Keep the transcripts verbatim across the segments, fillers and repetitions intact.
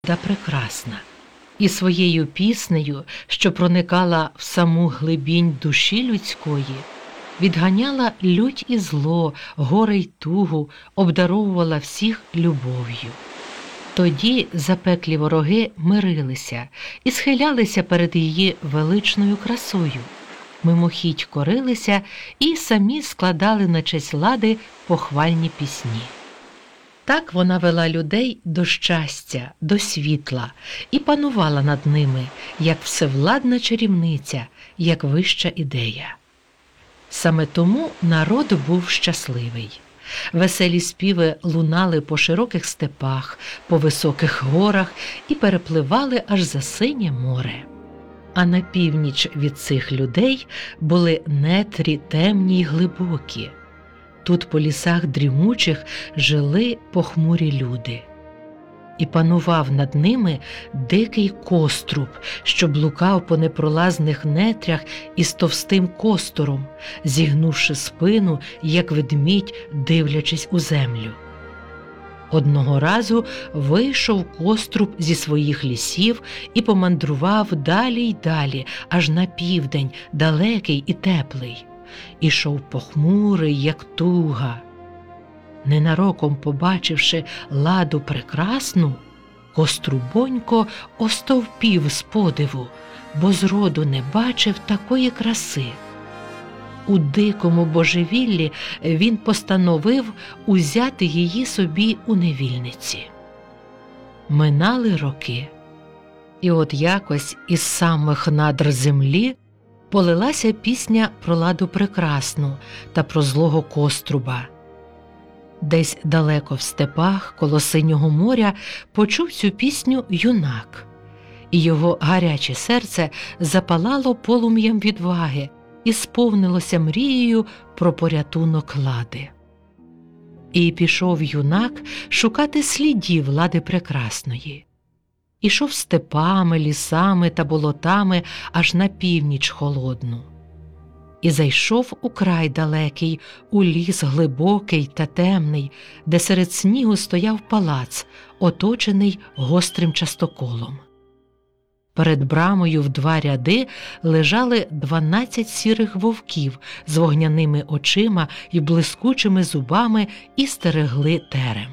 та прекрасна, і своєю піснею, що проникала в саму глибінь душі людської, відганяла лють і зло, горе й тугу, обдаровувала всіх любов'ю. Тоді запеклі вороги мирилися і схилялися перед її величною красою, мимохідь корилися і самі складали на честь Лади похвальні пісні. Так вона вела людей до щастя, до світла і панувала над ними, як всевладна чарівниця, як вища ідея. Саме тому народ був щасливий. Веселі співи лунали по широких степах, по високих горах і перепливали аж за синє море. А на північ від цих людей були нетрі темні й глибокі. Тут по лісах дрімучих жили похмурі люди. І панував над ними дикий коструб, що блукав по непролазних нетрях із товстим костором, зігнувши спину, як ведмідь, дивлячись у землю. Одного разу вийшов коструб зі своїх лісів і помандрував далі й далі, аж на південь, далекий і теплий. Ішов похмурий, як туга. Ненароком побачивши Ладу прекрасну, Кострубонько остовпів з подиву, бо зроду не бачив такої краси. У дикому божевіллі він постановив узяти її собі у невільниці. Минали роки, і от якось із самих надр землі полилася пісня про Ладу прекрасну та про злого Коструба. Десь далеко в степах, коло синього моря, почув цю пісню юнак, і його гаряче серце запалало полум'ям відваги і сповнилося мрією про порятунок Лади. І пішов юнак шукати слідів Лади прекрасної. Ішов степами, лісами та болотами аж на північ холодну. І зайшов у край далекий, у ліс глибокий та темний, де серед снігу стояв палац, оточений гострим частоколом. Перед брамою в два ряди лежали дванадцять сірих вовків з вогняними очима й блискучими зубами і стерегли терем.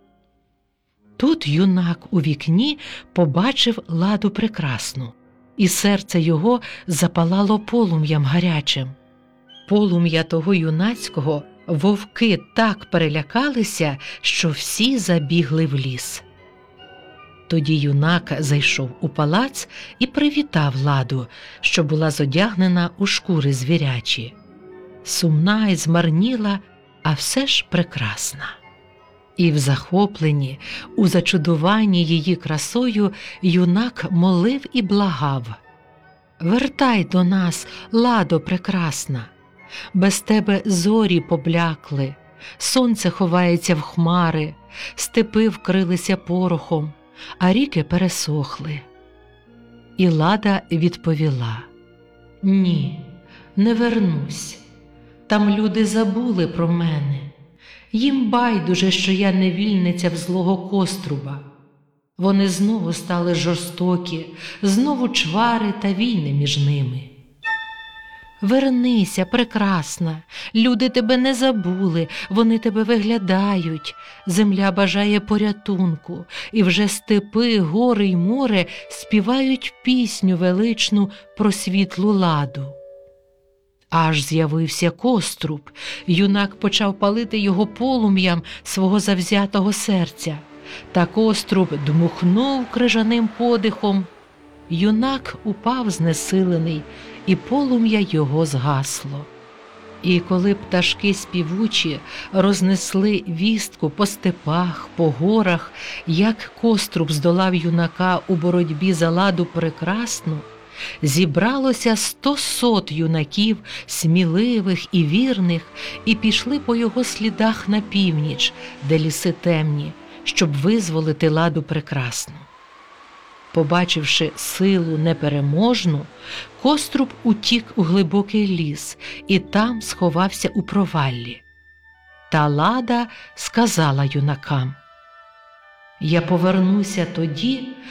Тут юнак у вікні побачив Ладу прекрасну, і серце його запалало полум'ям гарячим. Полум'я того юнацького вовки так перелякалися, що всі забігли в ліс. Тоді юнак зайшов у палац і привітав Ладу, що була зодягнена у шкури звірячі. Сумна й змарніла, а все ж прекрасна. І в захопленні, у зачудуванні її красою юнак молив і благав: «Вертай до нас, Ладо прекрасна! Без тебе зорі поблякли, сонце ховається в хмари, степи вкрилися порохом, а ріки пересохли». І Лада відповіла: «Ні, не вернусь. Там люди забули про мене. Їм байдуже, що я невільниця в злого Коструба. Вони знову стали жорстокі, знову чвари та війни між ними. Вернися, прекрасна, люди тебе не забули, вони тебе виглядають, земля бажає порятунку, і вже степи, гори й море співають пісню величну про світлу Ладу». Аж з'явився Коструб, юнак почав палити його полум'ям свого завзятого серця. Та Коструб дмухнув крижаним подихом. Юнак упав знесилений, і полум'я його згасло. І коли пташки співучі рознесли вістку по степах, по горах, як Коструб здолав юнака у боротьбі за Ладу прекрасну, зібралося сто сот юнаків, сміливих і вірних, і пішли по його слідах на північ, де ліси темні, щоб визволити Ладу прекрасну. Побачивши силу непереможну, Коструб утік у глибокий ліс і там сховався у проваллі. Та Лада сказала юнакам: Я повернуся тоді,